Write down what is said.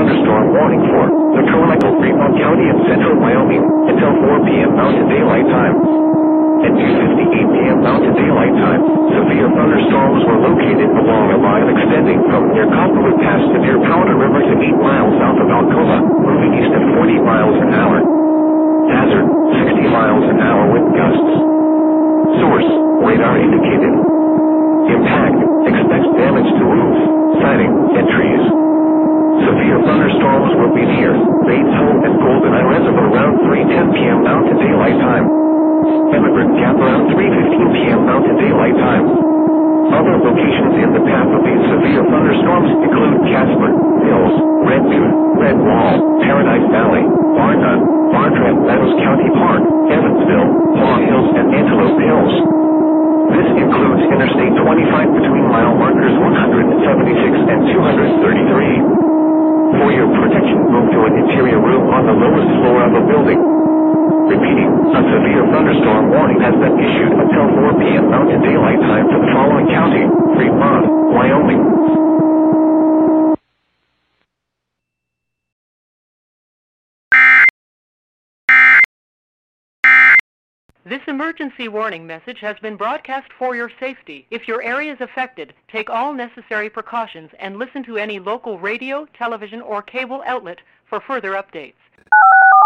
thunderstorm warning for the Conecuh, Fremont County in central Wyoming until 4 p.m. Mountain Daylight Time. At 2:58 p.m. Mountain Daylight Time, severe thunderstorms were located along a line extending from near Copperwood Pass to near Powder River to 8 miles south of Alcova, moving east at 40 miles an hour. Hazard, 60 miles an hour wind gusts. Source, radar indicated. Impact, expects damage to roofs, siding, and trees. Severe thunderstorms will be near Bates Hole and Goldeneye Reservoir around 3:10 p.m. Mountain Daylight Time. Emigrant Gap around 3:15 p.m. Mountain Daylight Time. Other locations in the path of these severe thunderstorms include Casper, Hills, Red Butte, Red Wall, Paradise Valley, Barnum, Barntrap Meadows County Park, Evansville, Paw Hills, and Antelope Hills. This includes Interstate 25 between mile markers 176 and 233. For your protection, move to an interior room on the lowest floor of a building. Repeating, a severe thunderstorm warning has been issued until 4 p.m. Mountain Daylight Time for the following county: Fremont, Wyoming. This emergency warning message has been broadcast for your safety. If your area is affected, take all necessary precautions and listen to any local radio, television, or cable outlet for further updates.